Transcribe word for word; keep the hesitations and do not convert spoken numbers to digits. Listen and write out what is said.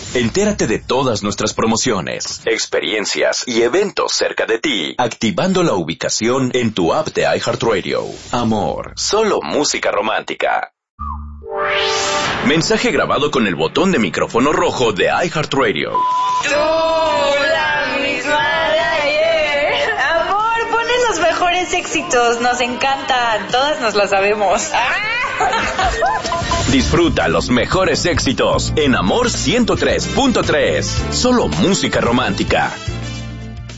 Entérate de todas nuestras promociones, experiencias y eventos cerca de ti, activando la ubicación en tu app de iHeartRadio. Amor, solo música romántica. Mensaje grabado con el botón de micrófono rojo de iHeartRadio. Tú, la misma de ayer. Amor, pones los mejores éxitos, nos encantan, todas nos lo sabemos. Disfruta los mejores éxitos en Amor ciento tres punto tres. Solo música romántica.